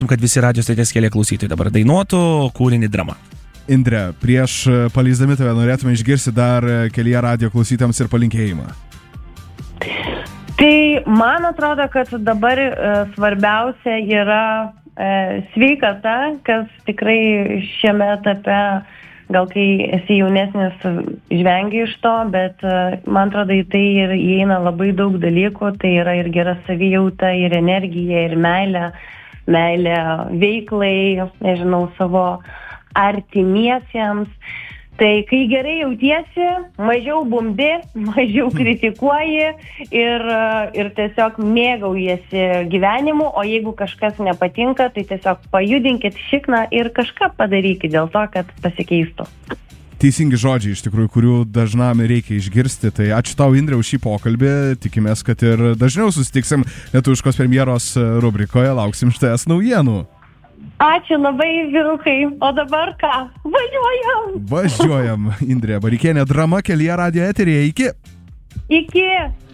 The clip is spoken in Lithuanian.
kad visi radijo stoties keliai klausytojai dabar dainuotų kūrinį Drama. Indre, prieš paleisdami tave norėtume išgirsti dar kelyje radijo klausytams ir palinkėjimą. Tai man atrodo, kad dabar svarbiausia yra sveikata, kas tikrai šiame etape, gal kai esi jaunesnis, žvengia iš to, bet man atrodo, į tai ir įeina labai daug dalykų, tai yra ir gera savijauta, ir energija, ir meilė veiklai, nežinau, savo artimiesiems. Tai kai gerai jautiesi, mažiau bumbi, mažiau kritikuoji ir tiesiog mėgaujasi gyvenimu, o jeigu kažkas nepatinka, tai tiesiog pajudinkit šikną ir kažką padarykit dėl to, kad pasikeistų. Teisingi žodžiai, iš tikrųjų, kurių dažnam reikia išgirsti. Tai ačiū tau, Indre, už šį pokalbį. Tikimės, kad ir dažniau susitiksim Lietuviškos premjeros rubrikoje. Lauksim iš tavęs naujienų. Ačiū labai, vyrukai. O dabar ką? Važiuojam. Indrė Bareikienė, Drama kelyje radijo eteryje. Iki. Iki.